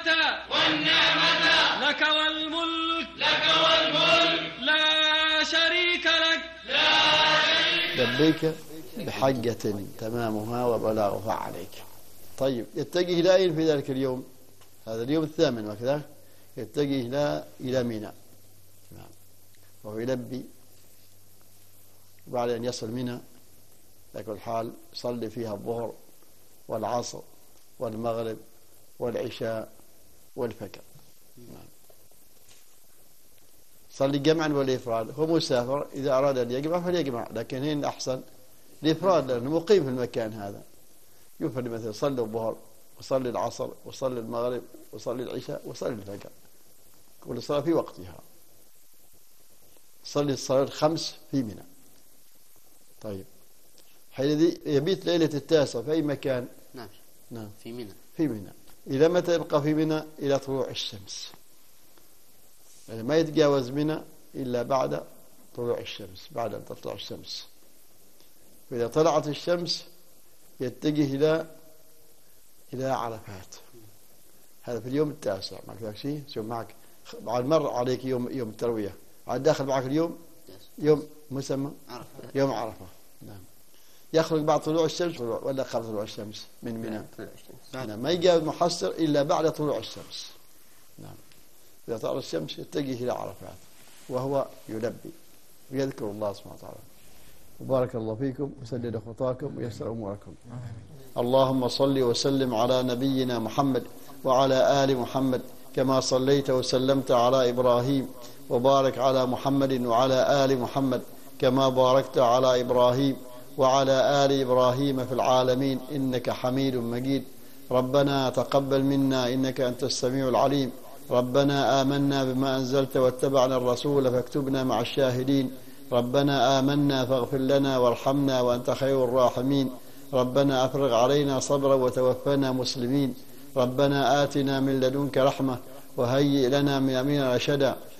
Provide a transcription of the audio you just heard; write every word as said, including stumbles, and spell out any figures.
والنعمة لك والملك لك والملك لا شريك لك لا شريك لك. لبيك بحجة تمامها وبلاغها عليك. طيب يتجه إلى أين في ذلك اليوم؟ هذا اليوم الثامن وكذا يتجه إلى إلى منى، وهو يلبي بعد أن يصل منى لكن الحال يصلي فيها الظهر والعصر والمغرب والعشاء والفجر. صلي جمعا ولا إفراد؟ هو مسافر إذا أراد أن يجمع فليجمع، لكن هنا أحسن الإفراد لأنه مقيم في المكان هذا. يفرد مثلا صلي الظهر وصلي العصر وصلي المغرب وصلي العشاء وصلي الفجر، كل صلاة في وقتها. صلي الصلاة الخمس في منى. طيب حينئذ يبيت ليلة التاسع في أي مكان؟ نعم نعم في منى. في منى. إلى متى يبقى في منى؟ إلى طلوع الشمس، يعني ما يتجاوز منى إلا بعد طلوع الشمس، بعد أن تطلع الشمس. فإذا طلعت الشمس يتجه إلى إلى عرفات. هذا في اليوم التاسع. ما فيك شيء سوي معك بعد مر عليك يوم يوم التروية، عاد داخل معك اليوم يوم مسمى عرفة. يوم عرفة. نعم. يخرج بعد طلوع الشمس ولا قبل طلوع الشمس من منى؟ نعم. ما يجاوز محصر إلا بعد طلوع الشمس. نعم. إذا طلع الشمس يتجه إلى عرفات وهو يلبي ويذكر الله سبحانه وتعالى. وبارك الله فيكم وسدد خطاكم ويسر أموركم. اللهم صل وسلم على نبينا محمد وعلى آل محمد كما صليت وسلمت على إبراهيم، وبارك على محمد وعلى آل محمد كما باركت على إبراهيم وعلى آل إبراهيم في العالمين إنك حميد مجيد. ربنا تقبل منا إنك أنت السميع العليم. ربنا آمنا بما أنزلت واتبعنا الرسول فاكتبنا مع الشاهدين. ربنا آمنا فاغفر لنا وارحمنا وأنت خير الراحمين. ربنا أفرغ علينا صبرا وتوفنا مسلمين. ربنا آتنا من لدنك رحمة وهيئ لنا من أمرنا رشدا.